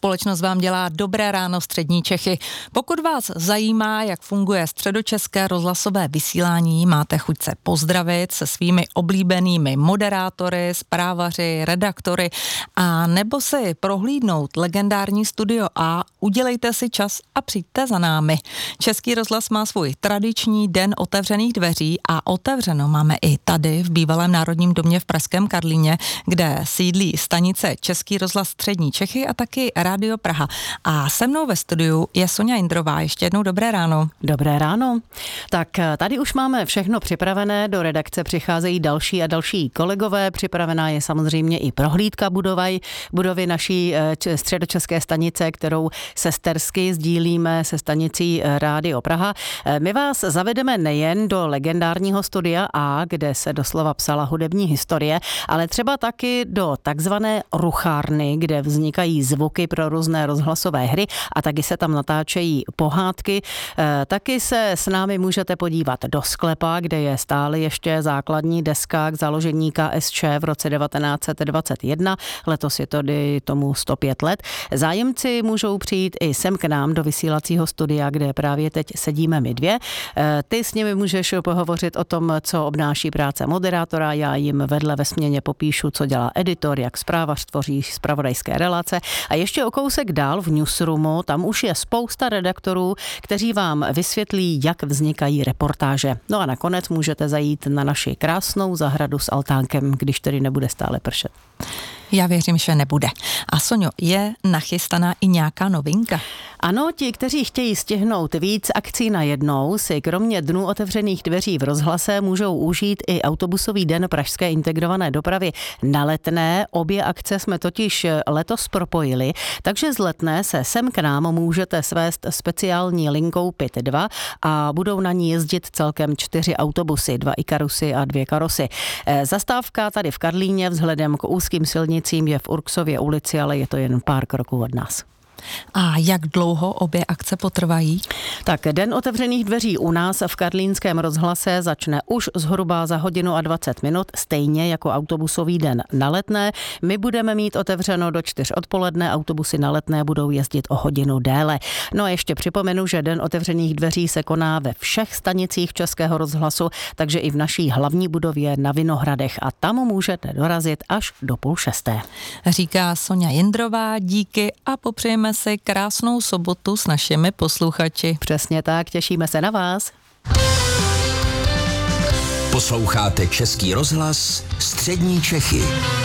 Společnost vám dělá dobré ráno střední Čechy. Pokud vás zajímá, jak funguje středočeské rozhlasové vysílání, máte chuť se pozdravit se svými oblíbenými moderátory, zprávaři, redaktory a nebo si prohlídnout legendární Studio A, udělejte si čas a přijďte za námi. Český rozhlas má svůj tradiční den otevřených dveří a otevřeno máme i tady v bývalém Národním domě v pražském Karlíně, kde sídlí stanice Český rozhlas střední Čechy a taky Rádio Praha. A se mnou ve studiu je Soňa Jindrová. Ještě jednou dobré ráno. Dobré ráno. Tak tady už máme všechno připravené, do redakce přicházejí další a další kolegové, připravená je samozřejmě i prohlídka budovy naší středočeské stanice, kterou sestersky sdílíme se stanicí Rádio Praha. My vás zavedeme nejen do legendárního Studia A, kde se doslova psala hudební historie, ale třeba taky do takzvané ruchárny, kde vznikají zvuky pro různé rozhlasové hry a taky se tam natáčejí pohádky. Taky se s námi můžete podívat do sklepa, kde je stále ještě základní deska k založení KSČ v roce 1921. Letos je tomu 105 let. Zájemci můžou přijít i sem k nám do vysílacího studia, kde právě teď sedíme my dvě. Ty s nimi můžeš pohovořit o tom, co obnáší práce moderátora. Já jim vedle ve směně popíšu, co dělá editor, jak zprávař tvoří zpravodajské relace. A ještě o kousek dál v newsroomu, tam už je spousta redaktorů, kteří vám vysvětlí, jak vznikají reportáže. No a nakonec můžete zajít na naši krásnou zahradu s altánkem, když tedy nebude stále pršet. Já věřím, že nebude. A Soňo, je nachystaná i nějaká novinka? Ano, ti, kteří chtějí stihnout víc akcí najednou, si kromě dnů otevřených dveří v rozhlase můžou užít i autobusový den pražské integrované dopravy na Letné. Obě akce jsme totiž letos propojili, takže z Letné se sem k nám můžete svést speciální linkou PIT 2 a budou na ní jezdit celkem 4 autobusy, 2 Ikarusy a 2 Karosy. Zastávka tady v Karlíně vzhledem k úzkým silnicím je v Urksově ulici, ale je to jen pár kroků od nás. A jak dlouho obě akce potrvají? Tak den otevřených dveří u nás v karlínském rozhlase začne už zhruba za 1:20, stejně jako autobusový den na Letné. My budeme mít otevřeno do 4 odpoledne, autobusy na Letné budou jezdit o hodinu déle. No a ještě připomenu, že den otevřených dveří se koná ve všech stanicích Českého rozhlasu, takže i v naší hlavní budově na Vinohradech a tam můžete dorazit až do 5:30. Říká Soňa Jindrová, díky a popřejeme si krásnou sobotu s našimi posluchači. Přesně tak, těšíme se na vás. Posloucháte Český rozhlas střední Čechy.